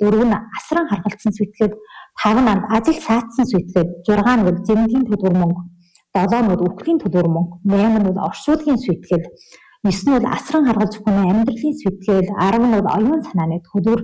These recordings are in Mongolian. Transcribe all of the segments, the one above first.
4 нь асран харгалзсан сүйтгээд 5 нь ажил саацсан сүйтгээд 6 нь зэмгийн төлбөр мөнгө 7 нь үхлийн төлбөр мөнгө 8 нь оршуулгын сүйтгээд 9 нь асран харгалж хүний амьдралын сүйтгээл 10 нь оюун санааны төлбөр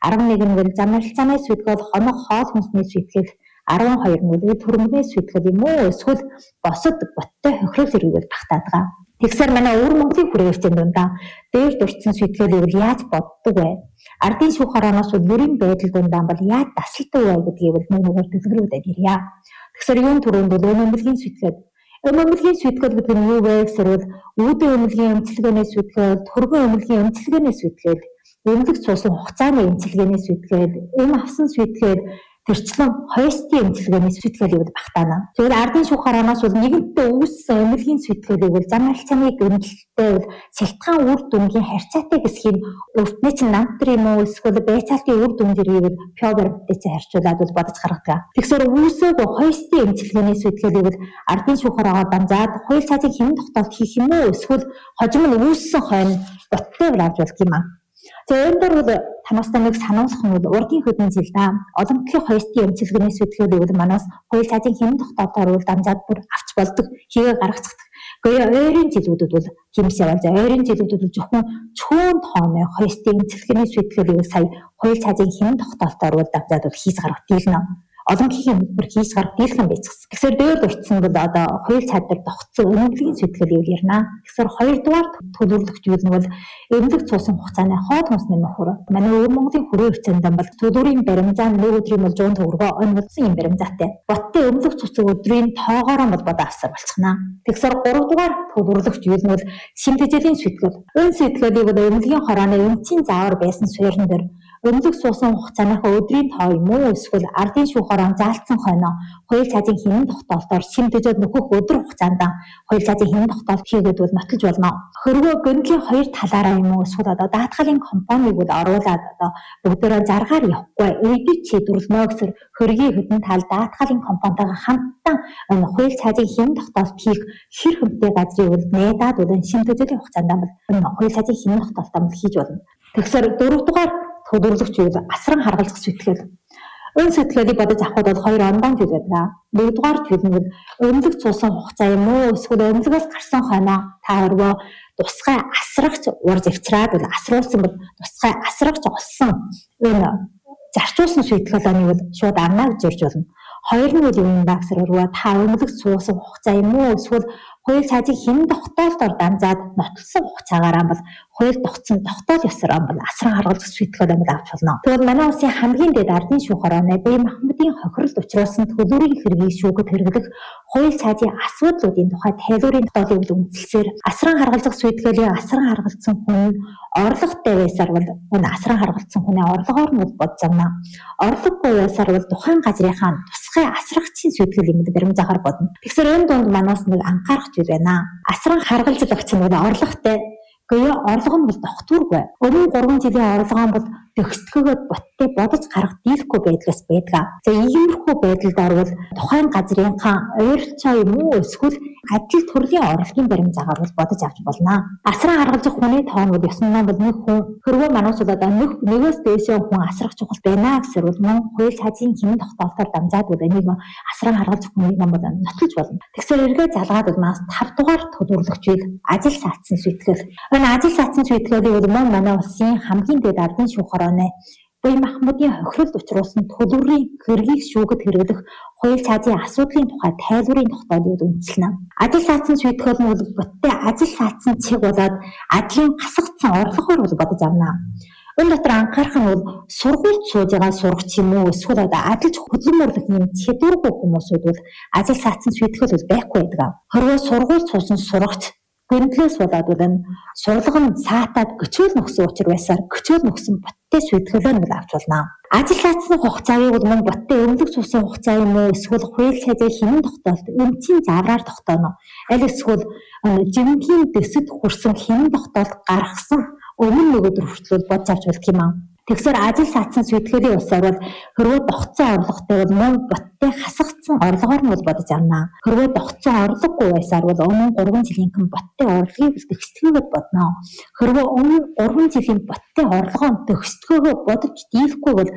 11 нь замралцааны сүйтгээл хоног хоол хүнсний сүйтгээл 12 нь эд хөрөнгөний сүйтгээл юм уу эсвэл босод боттой хохирол зэрэг багтаадаг. Тэгсээр манай өвөр Монголын хүрээлчийн дундаа дээр дурдсан сүйтгэлийг яаж боддог вэ? Ардын шүүх хороноос бүрийн байдал дундаа бол яаж дасалдаг вэ гэдгийг нөгөө төгсгөрөөд ирье. Тэгсээр юун түрүүнд өмөлгийн сүйтгээд өмөлгийн сүйтгээд гэдэг нь юу вэ гэсээр үүдэн өмөлгийн эмчилгээний сүйтгээд төргөн өмөлгийн эмчилгээний сүйтгээд өмөлөг цуусан хугацааны эмчилгээний сүйтгээд эм авсан сүйтгээд тэрчлэн хойстын эмчилгээний сүйтгэлийг багтаана. Тэгвэл ардын шүүх хороноос нэгэнтээ үүссэн өмөлгийн сүйтгэлийг замралцааны гэмтэлтэй сэлтгаан үр дүнгийн харьцаатай гэсхийн өвтний чинь намтар юм уу эсвэл байцаалтын үр дүн зэргийг пёбертэй чинь харьцуулаад бодож гаргадаг. Тэгсээр үүсээг хойстын эмчилгээний сүйтгэлийг ардын шүүх хорогоор дамжаад хууль цаазын хэм тогтоолт хийх юм уу эсвэл хожим нь үүссэн хойно боттой авч болох юм аа. Тэгээд энэ бол танаас нэг сануулгах нь урдын хөдөлмөрийн жилдээ олонхын хойстын эмчилгээний сүйтгэлийг манаас хууль цаазын хэм тогтоолтоор дамжаад бүр авч болдог хийгээ гаргацдаг. Гэхдээ ойрын жилүүдэд бол тиймээс яваа. Ойрын жилүүдэд бол зөвхөн тооны хойстын эмчилгээний сүйтгэлийг сая хууль цаазын хэм тогтоолтоор дамжаад хийж гаргах дийлнэ. Олонхын бүр хийж гарах дийлхэн байцсан. Тэгэхээр дээр дурдсан бол одоо хууль цаадаар тогтсон өмөлгийн сүйтгэлийг ярина. Тэгэхээр хоёрдугаар төлөвлөгч юу нь бол эмнэлэг цуусан хугацааны хоод хүнсний нөхөр. Манай өвөр Монголын хүрээ хүчинд бол төлбөрийн баримзаа нэг өдрийн бол 100 төгрөгөөр онцлсан юм баримзаатай. Боттын эмнэлэг цуцсан өдрийн тоогоор бол бодоо авсаар болчихно. Тэгэхээр 3-дугаар төлөвлөгч юу нь бол шимтгэлийн сүйтгэл. Энэ сүйтгэлийг бол эмнэлгийн хорооны эмчийн заавар байсан суурин дээр өмлөг суусан хугацааныхаа өдрийн тоо юм уу эсвэл ардын шүүх хорон заалтсан хойно хууль цаазын хэм тогтоолтоор шимтгэжээд нөхөх өдөр хугацаанд хууль цаазын хэм тогтоолт хийгээд бол нотолж болно. Хөрвөө гэнэлийн хоёр талаараа юм уу эсвэл одоо даатгалын компаниг бол оруулаад одоо бүгдээрээ заргаар явахгүй эдит шийдвэрлэнэ гэсэр хөргийн хөдөн тал даатгалын компанитайгаа хамтдаа хууль цаазын хэм тогтоолт хийх хэр хэмтэй газрыг бол найдаад бол шимтгэжлийн хугацаанд бол хууль цаазын хэм тогтоолтоо хийж болно. Тэгэхээр 4-дугаар төлөвлөгч юу асран харгалзах сүйтгээл. Энэ сүйтгэлийг бодож авахд бол 2 ондон зүйл байдаг. 1-дугаар зүйл нь өмлөг цуусан хугацаа юм уу эсвэл өмлөгөөс гарсан хойно та өөрөө тусгай асрагч урж авчираад бол асруулсан бол тусгай асрагч олсон энэ зарчуулсан сүйтгэлийг бол шууд амнаа гэж ярьж болно. 2 нь бол юм багсар өрөө та өмлөг цуусан хугацаа юм уу эсвэл хууль цаазын хэм тогтоолтоор дамжаад нотолсон хугацаагаараа бол хууль тогтсон тогтоол ёсоор бол асран харгалзах сүйтгэлээ бол авч болно. Тэгвэл манай улсын хамгийн дээд ардын шүүх хорооны Бие Махбодын хохиролд учруулсан төлбөрийн хэргийг шүүхэд хэрэглэх хууль цаазын асуудлуудын тухай тайлбарын тогтоолыг үндэслэсээр асран харгалзах сүйтгэлийг асран харгалзсан хүн орлоготой байсаар бол энэ асран харгалзсан хүний орлогоор нь бодж авна. Орлогогүй байсаар бол тухайн газрынхаа тусгай асрагчийн сүйтгэлийг баримзаагаар бодно. Тэгэхээр энэ дунд манаас нэг анхаарах зүйл байна. Асран харгалзлагч нь орлоготой. Гэхдээ орлого нь бол тогтворгүй. Өмнө 3 жилийн орлого нь бол төгсдгөөд боттой бодож гарах дийлэхгүй байдлаас байдаг. За иймэрхүү байдалд орвол тухайн газрынхаа ойролцоо юм уу эсвэл адил төрлийн орлогын баримзаагаар бол бодож авч болно. Асран харгалзах хүний тоон бол ёсноно бол нэг хүн хөрвөө манаас бол одоо нэгээс дээшээ хүн асрах чухал байна гэсэр бол мөн хууль цаазын хэм тогтоолтоор дамжаад бол энийг асран харгалзах хүнийг бол нотолж болно. Тэгсээр эргээ залгаад бол манаас 5-дугаар төлөвлөгчийг ажил саацсан сүйтгэл. Энэ ажил саацсан сүйтгэлийг бол манай улсын хамгийн дээд ардын шүүх хорооны Бие Махбодын хохиролд учруулсан төлбөрийн хэргийг шүүхэд хэрэглэх хууль цаазын асуудлын тухай тайлбарын тогтоолыг үндэслэнэ. Ажил саацсан сүйтгэл нь бол боттой ажил саацсан чиг болоод ажлын гасгацсан орлогоор бол бодож авна. Энэ дотор анхаарах нь бол сургуульд сууж байгаа сурагч юм уу эсвэл одоо ажиллаж хөдөлмөрлөх юм чадваргүй хүмүүсүүд бол ажил саацсан сүйтгэл бол байхгүй байдаг. Хорвоо сургуульд суусан сурагч гэнэтлээс болоод бол энэ сурлага нь саатаад гөчөөл нөхсөн учраас байсаар гөчөөл нөхсөн боттой сүйтгэлээр нь авч болно. Ажил саацсан хугацааг бол мөн боттой өмлөг цусан хугацаа юм уу эсвэл хууль цаазын хэм тогтоолт эмчийн заавраар тогтооно. Аль эсвэл жингийн дэсэд хүрсэн хэм тогтоолт гаргасан өмнө нэг өдөр хүртэл бодж авч болт юм аа. Тэгсээр ажил саацсан сүйтгэлийн усаар бол хөрвөө догцсон орлоготой бол мөн боттой хасагдсан орлогоор нь бол бодож авна. Хөрвөө догцсон орлогогүй байсаар бол өмнө 3 жилийн боттой орлогыг төгсдгөөд бодно. Хөрвөө өмнө 3 жилийн боттой орлогоо төгсдгөөгөө бодож дийлэхгүй бол